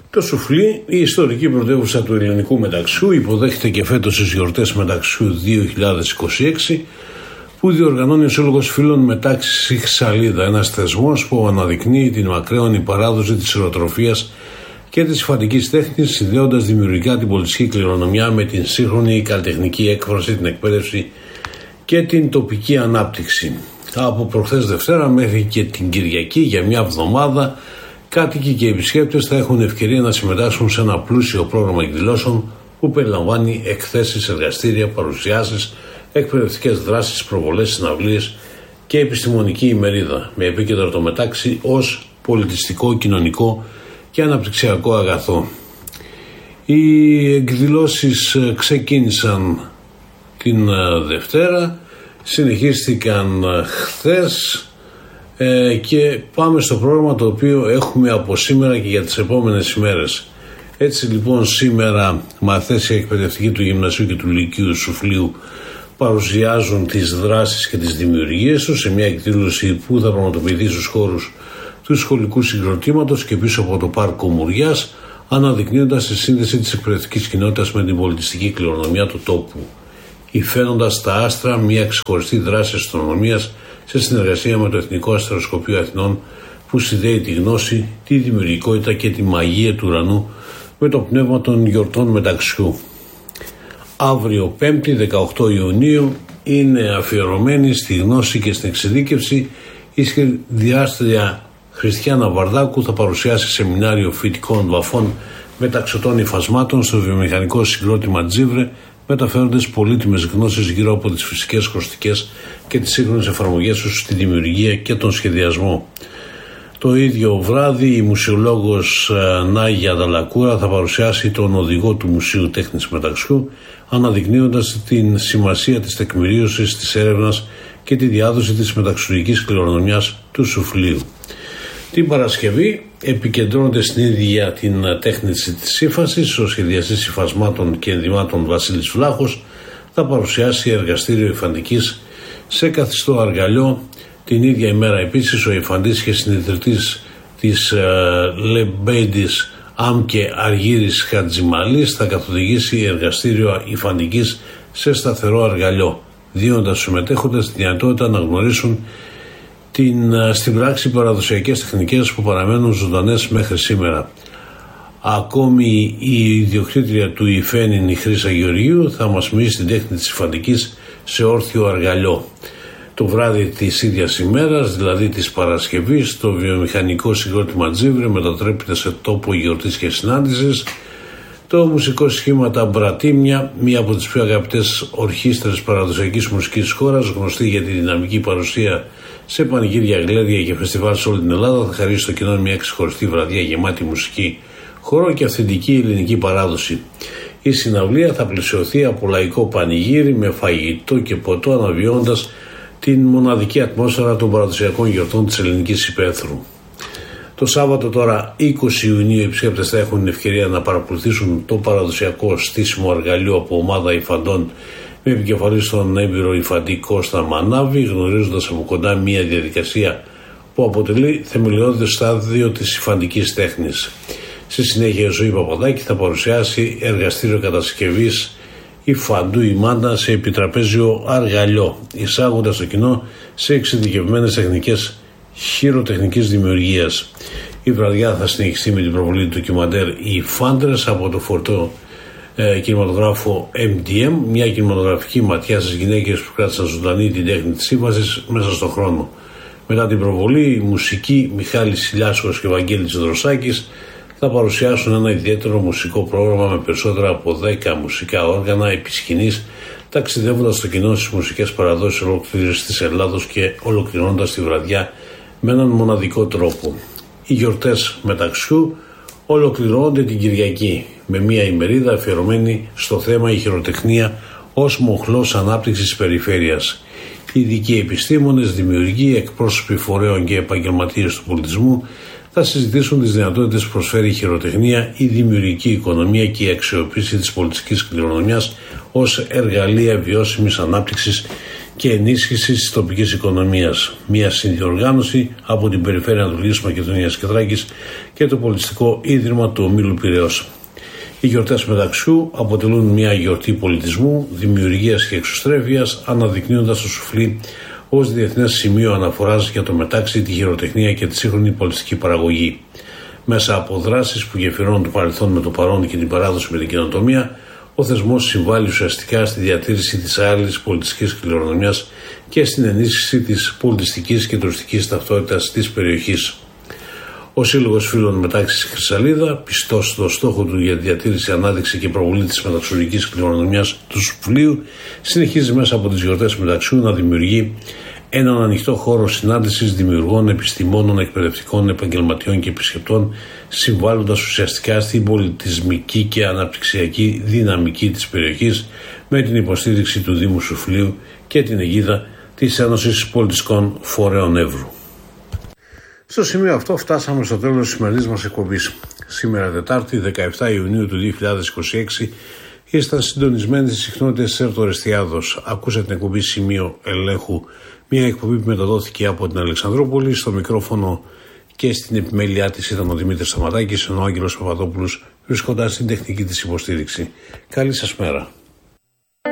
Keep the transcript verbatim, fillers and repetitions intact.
Το Σουφλί, η ιστορική πρωτεύουσα του ελληνικού μεταξιού, υποδέχεται και φέτος τις γιορτές μεταξιού δύο χιλιάδες είκοσι έξι, που διοργανώνει ο Σύλλογος Φίλων Μετάξης η Χυσαλίδα, ένας θεσμός που αναδεικνύει την μακραίωνη παράδοση της ιεροτροφίας και της υφαντικής τέχνης, συνδέοντας δημιουργικά την πολιτιστική κληρονομιά με την σύγχρονη καλλιτεχνική έκφραση, την εκπαίδευση και την τοπική ανάπτυξη. Από προχθές Δευτέρα μέχρι και την Κυριακή, για μια εβδομάδα, κάτοικοι και επισκέπτες θα έχουν ευκαιρία να συμμετάσχουν σε ένα πλούσιο πρόγραμμα εκδηλώσεων που περιλαμβάνει εκθέσεις, εργαστήρια, παρουσιάσεις, εκπαιδευτικές δράσεις, προβολές, συναυλίες και επιστημονική ημερίδα, με επίκεντρο το μετάξι ως πολιτιστικό, κοινωνικό και αναπτυξιακό αγαθό. Οι εκδηλώσεις ξεκίνησαν την Δευτέρα, συνεχίστηκαν χθες ε, και πάμε στο πρόγραμμα το οποίο έχουμε από σήμερα και για τις επόμενες ημέρες. Έτσι λοιπόν σήμερα μαθές εκπαιδευτικοί του Γυμνασίου και του Λυκείου Σουφλίου παρουσιάζουν τις δράσεις και τις δημιουργίες τους σε μια εκδήλωση που θα πραγματοποιηθεί στους χώρους του σχολικού συγκροτήματος και πίσω από το πάρκο Μουριάς, αναδεικνύοντας τη σύνδεση της εκπαιδευτικής κοινότητας με την πολιτιστική κληρονομιά του τόπου, υφαίνοντας στα άστρα μια ξεχωριστή δράση αστρονομίας σε συνεργασία με το Εθνικό Αστεροσκοπείο Αθηνών, που συνδέει τη γνώση, τη δημιουργικότητα και τη μαγεία του ουρανού με το πνεύμα των γιορτών μεταξιού. Αύριο Πέμπτη δεκαοκτώ Ιουνίου είναι αφιερωμένη στη γνώση και στην εξειδίκευση. Η σχεδιάστρια Χριστιάνα Βαρδάκου θα παρουσιάσει σεμινάριο φοιτικών βαφών μεταξωτών υφασμάτων στο βιομηχανικό συγκρότημα Τζίβρε, μεταφέροντας πολύτιμες γνώσεις γύρω από τις φυσικές χρωστικές και τις σύγχρονες εφαρμογές τους στη δημιουργία και τον σχεδιασμό. Το ίδιο βράδυ η μουσιολόγος Νάγια Δαλακούρα θα παρουσιάσει τον οδηγό του Μουσείου Τέχνης Μεταξιού, αναδεικνύοντας την σημασία της τεκμηρίωσης, της έρευνας και τη διάδοση της μεταξουργικής κληρονομιάς του Σουφλίου. Την Παρασκευή επικεντρώνονται στην ίδια την τέχνη της ύφασης. Ο σχεδιαστής υφασμάτων και ενδυμάτων Βασίλης Βλάχος θα παρουσιάσει εργαστήριο υφαντικής σε καθιστό αργαλιό. Την ίδια ημέρα επίσης ο υφαντής και συνειδητής της uh, Λεμπέντης Άμκε Αργύρης Χατζημαλής θα καθοδηγήσει εργαστήριο υφαντικής σε σταθερό αργαλιό, δίνοντας στους συμμετέχοντες τη δυνατότητα να γνωρίσουν την, στην πράξη παραδοσιακές τεχνικές που παραμένουν ζωντανές μέχρι σήμερα. Ακόμη η ιδιοκτήτρια του Ιφαίνιν, η Χρύσα Γεωργίου, θα μας μιλήσει την τέχνη της υφαντικής σε όρθιο αργαλιό. Το βράδυ της ίδιας ημέρας, δηλαδή της Παρασκευής, το βιομηχανικό συγκρότημα Τζίβρε μετατρέπεται σε τόπο γιορτής και συνάντησης. Το μουσικό σχήμα Τα Μπρατήμια, μία από τις πιο αγαπητές ορχήστρες παραδοσιακής μουσικής χώρας, γνωστή για τη δυναμική παρουσία σε πανηγύρια, γλέδια και φεστιβάλ σε όλη την Ελλάδα, θα χαρίσει στο κοινό μια ξεχωριστή βραδιά γεμάτη μουσική, χορό και αυθεντική ελληνική παράδοση. Η συναυλία θα πλαισιωθεί από λαϊκό πανηγύρι με φαγητό και ποτό, αναβιώντας την μοναδική ατμόσφαιρα των παραδοσιακών γιορτών της ελληνικής υπαίθρου. Το Σάββατο τώρα είκοσι Ιουνίου οι επισκέπτες θα έχουν την ευκαιρία να παρακολουθήσουν το παραδοσιακό στήσιμο αργαλείο από ομάδα υφαντών με επικεφαλή στον έμπειρο υφαντή Κώστα Μανάβη, γνωρίζοντας από κοντά μια διαδικασία που αποτελεί θεμελιώδες στάδιο της υφαντικής τέχνης. Στη συνέχεια η Ζωή Παπαδάκη θα παρουσιάσει εργαστήριο κατασκευής υφαντού ημάντα σε επιτραπέζιο αργαλιό, εισάγοντας το κοινό σε εξειδικευμένες τεχνικές χειροτεχνικής δημιουργίας. Η βραδιά θα συνεχιστεί με την προβολή του ντοκιμαντέρ «Οι Φάντρες» από το φορτό ε, κινηματογράφο εμ ντι εμ, μια κινηματογραφική ματιά στις γυναίκες που κράτησαν ζωντανή την τέχνη της ύφασης μέσα στον χρόνο. Μετά την προβολή, η μουσική Μιχάλης Σιλιάσκος και Βαγγέλης Δροσάκης θα παρουσιάσουν ένα ιδιαίτερο μουσικό πρόγραμμα με περισσότερα από δέκα μουσικά όργανα επί σκηνής, ταξιδεύοντας το κοινό στις μουσικές παραδόσεις ολόκληρης της Ελλάδος και ολοκληρώνοντας τη βραδιά με έναν μοναδικό τρόπο. Οι γιορτές μεταξιού ολοκληρώνονται την Κυριακή με μια ημερίδα αφιερωμένη στο θέμα «Η χειροτεχνία ως μοχλός ανάπτυξης της περιφέρειας». Ειδικοί επιστήμονες, δημιουργοί, εκπρόσωποι φορέων και επαγγελματίες του πολιτισμού θα συζητήσουν τις δυνατότητες που προσφέρει η χειροτεχνία, η δημιουργική οικονομία και η αξιοποίηση της πολιτιστικής κληρονομιάς ως εργαλεία βιώσιμης ανάπτυξης και ενίσχυση της τοπικής οικονομίας. Μια συνδιοργάνωση από την Περιφέρεια Ανατολικής Μακεδονίας και Θράκης και το Πολιτιστικό Ίδρυμα του Ομίλου Πειραιώς. Οι γιορτές Μεταξιού αποτελούν μια γιορτή πολιτισμού, δημιουργίας και εξωστρέφειας, αναδεικνύοντας το σουφλί ως διεθνές σημείο αναφοράς για το μετάξι, τη χειροτεχνία και τη σύγχρονη πολιτιστική παραγωγή. Μέσα από δράσεις που γεφυρώνουν το παρελθόν με το παρόν και την παράδοση με την καινοτομία, ο θεσμός συμβάλλει ουσιαστικά στη διατήρηση της άλλης πολιτιστικής κληρονομιάς και στην ενίσχυση της πολιτιστικής και τουριστικής ταυτότητας της περιοχής. Ο Σύλλογος Φίλων Μετάξης Χρυσαλίδα, πιστός στο στόχο του για διατήρηση, ανάδειξη και προβολή της μεταξουργικής κληρονομιάς του Σουφλίου, συνεχίζει μέσα από τις γιορτές Μεταξιού να δημιουργεί έναν ανοιχτό χώρο συνάντησης δημιουργών, επιστημόνων, εκπαιδευτικών, επαγγελματιών και επισκεπτών, συμβάλλοντας ουσιαστικά στην πολιτισμική και αναπτυξιακή δυναμική της περιοχής με την υποστήριξη του Δήμου Σουφλίου και την αιγίδα της Ένωσης Πολιτιστικών Φορέων Εύρου. Στο σημείο αυτό φτάσαμε στο τέλος της σημερινής μας εκπομπής. Σήμερα Τετάρτη, δεκαεπτά Ιουνίου του δύο χιλιάδες είκοσι έξι, ήσταν συντονισμένοι στις συχνότητες της Ερτορεστιάδος. Ακούσατε την εκπομπή Σημείο Ελέγχου, μια εκπομπή που μεταδόθηκε από την Αλεξανδρούπολη. Στο μικρόφωνο και στην επιμέλειά της ήταν ο Δημήτρης Σταματάκης, ενώ ο Άγγελος Παπαδόπουλος βρισκόταν στην τεχνική της υποστήριξη. Καλή σας μέρα.